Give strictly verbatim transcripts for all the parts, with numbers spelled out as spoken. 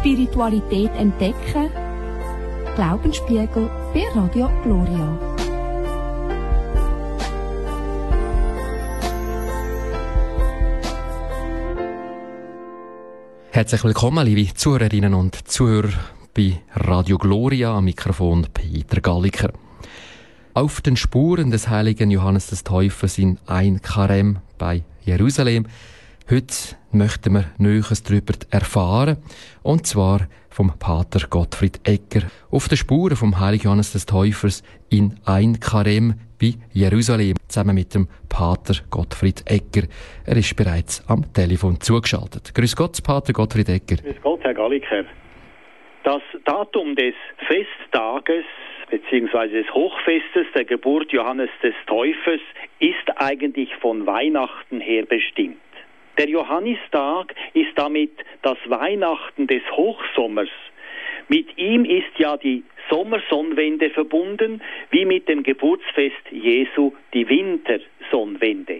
Spiritualität entdecken. Glaubensspiegel bei Radio Gloria. Herzlich willkommen, liebe Zuhörerinnen und Zuhörer bei Radio Gloria, am Mikrofon Peter Galliker. Auf den Spuren des heiligen Johannes des Täufers in Ein Karem bei Jerusalem. Heute möchten wir Näheres darüber erfahren, und zwar vom Pater Gottfried Egger. Auf den Spuren vom heiligen Johannes des Täufers in Ein Karem bei Jerusalem, zusammen mit dem Pater Gottfried Egger. Er ist bereits am Telefon zugeschaltet. Grüß Gott, Pater Gottfried Egger. Grüß Gott, Herr Galliker. Das Datum des Festtages bzw. des Hochfestes der Geburt Johannes des Täufers ist eigentlich von Weihnachten her bestimmt. Der Johannistag ist damit das Weihnachten des Hochsommers. Mit ihm ist ja die Sommersonnenwende verbunden, wie mit dem Geburtsfest Jesu die Wintersonnenwende.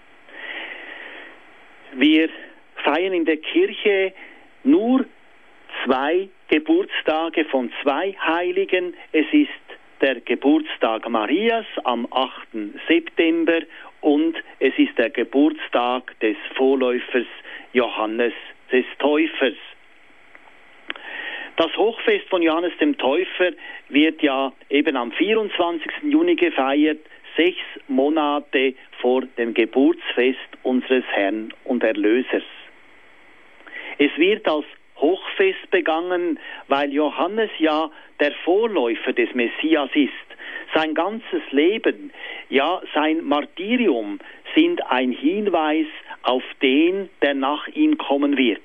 Wir feiern in der Kirche nur zwei Geburtstage von zwei Heiligen. Es ist der Geburtstag Marias am achten September und es ist der Geburtstag des Vorläufers Johannes des Täufers. Das Hochfest von Johannes dem Täufer wird ja eben am vierundzwanzigsten Juni gefeiert, sechs Monate vor dem Geburtsfest unseres Herrn und Erlösers. Es wird als Hochfest begangen, weil Johannes ja der Vorläufer des Messias ist. Sein ganzes Leben, ja sein Martyrium, sind ein Hinweis auf den, der nach ihm kommen wird.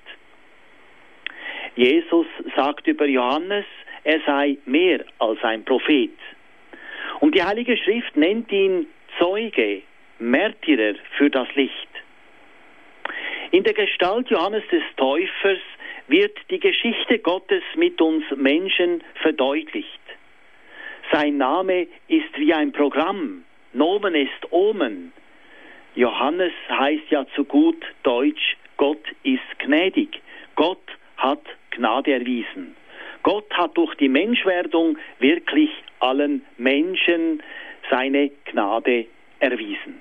Jesus sagt über Johannes, er sei mehr als ein Prophet. Und die Heilige Schrift nennt ihn Zeuge, Märtyrer für das Licht. In der Gestalt Johannes des Täufers wird die Geschichte Gottes mit uns Menschen verdeutlicht. Sein Name ist wie ein Programm, Nomen ist Omen. Johannes heißt ja zu gut Deutsch, Gott ist gnädig. Gott hat Gnade erwiesen. Gott hat durch die Menschwerdung wirklich allen Menschen seine Gnade erwiesen.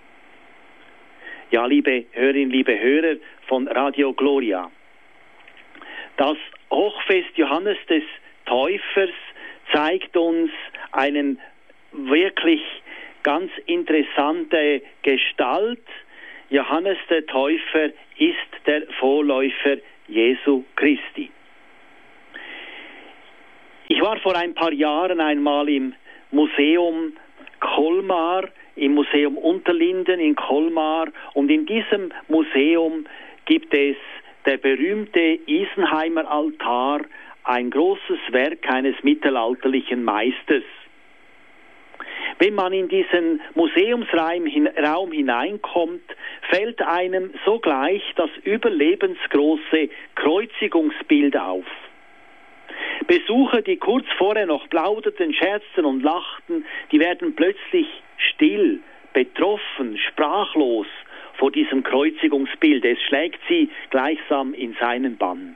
Ja, liebe Hörerinnen, liebe Hörer von Radio Gloria, das Hochfest Johannes des Täufers zeigt uns einen wirklich ganz interessante Gestalt. Johannes der Täufer ist der Vorläufer Jesu Christi. Ich war vor ein paar Jahren einmal im Museum Colmar, im Museum Unterlinden in Colmar, und in diesem Museum gibt es der berühmte Isenheimer Altar, ein großes Werk eines mittelalterlichen Meisters. Wenn man in diesen Museumsraum hineinkommt, fällt einem sogleich das überlebensgroße Kreuzigungsbild auf. Besucher, die kurz vorher noch plauderten, scherzten und lachten, die werden plötzlich still, betroffen, sprachlos vor diesem Kreuzigungsbild. Es schlägt sie gleichsam in seinen Bann.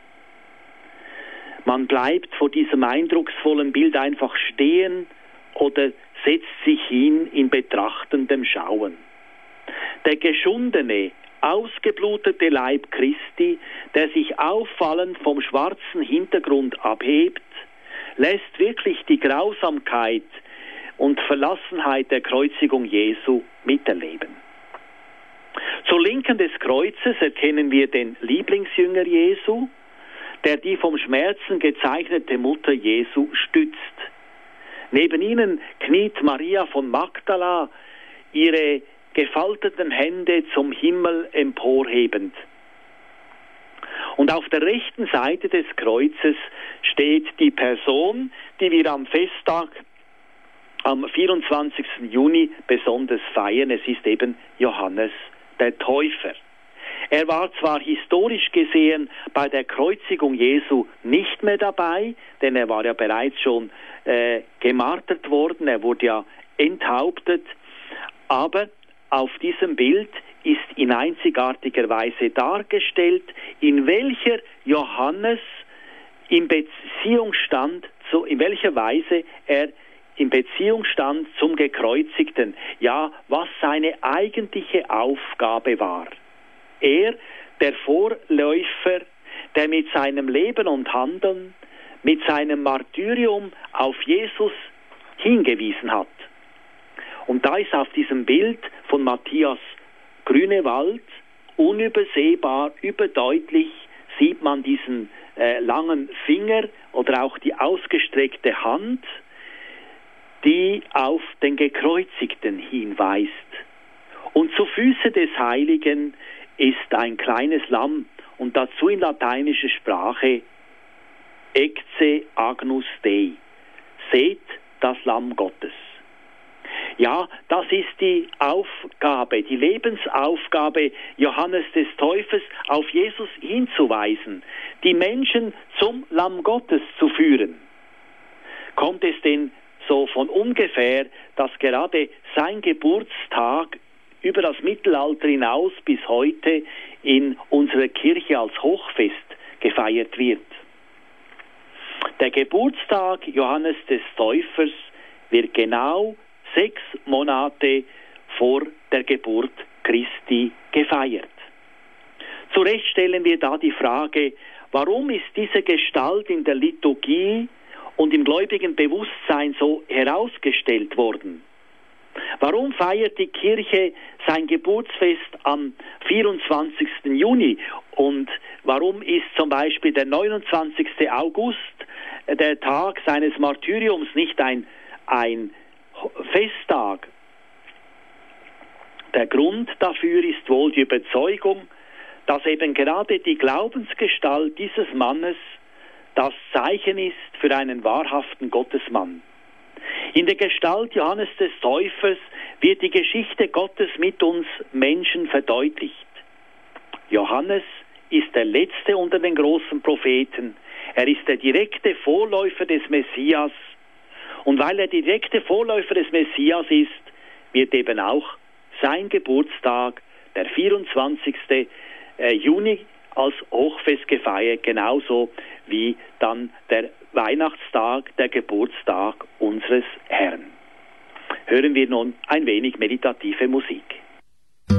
Man bleibt vor diesem eindrucksvollen Bild einfach stehen oder setzt sich hin in betrachtendem Schauen. Der geschundene, ausgeblutete Leib Christi, der sich auffallend vom schwarzen Hintergrund abhebt, lässt wirklich die Grausamkeit und Verlassenheit der Kreuzigung Jesu miterleben. Zur Linken des Kreuzes erkennen wir den Lieblingsjünger Jesu, der die vom Schmerzen gezeichnete Mutter Jesu stützt. Neben ihnen kniet Maria von Magdala, ihre gefalteten Hände zum Himmel emporhebend. Und auf der rechten Seite des Kreuzes steht die Person, die wir am Festtag am vierundzwanzigsten Juni besonders feiern. Es ist eben Johannes der Täufer. Er war zwar historisch gesehen bei der Kreuzigung Jesu nicht mehr dabei, denn er war ja bereits schon äh, gemartert worden, er wurde ja enthauptet, aber auf diesem Bild ist in einzigartiger Weise dargestellt, in welcher Johannes in Beziehung stand, zu, in welcher Weise er in Beziehung stand zum Gekreuzigten, ja, was seine eigentliche Aufgabe war. Er, der Vorläufer, der mit seinem Leben und Handeln, mit seinem Martyrium auf Jesus hingewiesen hat. Und da ist auf diesem Bild von Matthias Grünewald unübersehbar, überdeutlich, sieht man diesen äh, langen Finger oder auch die ausgestreckte Hand, die auf den Gekreuzigten hinweist. Und zu Füße des Heiligen ist ein kleines Lamm und dazu in lateinischer Sprache Ecce Agnus Dei. Seht das Lamm Gottes. Ja, das ist die Aufgabe, die Lebensaufgabe Johannes des Täufers, auf Jesus hinzuweisen, die Menschen zum Lamm Gottes zu führen. Kommt es denn so von ungefähr, dass gerade sein Geburtstag über das Mittelalter hinaus bis heute in unserer Kirche als Hochfest gefeiert wird? Der Geburtstag Johannes des Täufers wird genau sechs Monate vor der Geburt Christi gefeiert. Zu Recht stellen wir da die Frage, warum ist diese Gestalt in der Liturgie und im gläubigen Bewusstsein so herausgestellt worden? Warum feiert die Kirche sein Geburtsfest am vierundzwanzigsten Juni und warum ist zum Beispiel der neunundzwanzigsten August, der Tag seines Martyriums, nicht ein, ein Festtag? Der Grund dafür ist wohl die Überzeugung, dass eben gerade die Glaubensgestalt dieses Mannes das Zeichen ist für einen wahrhaften Gottesmann. In der Gestalt Johannes des Täufers wird die Geschichte Gottes mit uns Menschen verdeutlicht. Johannes ist der letzte unter den großen Propheten. Er ist der direkte Vorläufer des Messias. Und weil er direkte Vorläufer des Messias ist, wird eben auch sein Geburtstag, der vierundzwanzigsten Juni, als Hochfest gefeiert, genauso wie dann der Weihnachtstag, der Geburtstag unseres Herrn. Hören wir nun ein wenig meditative Musik.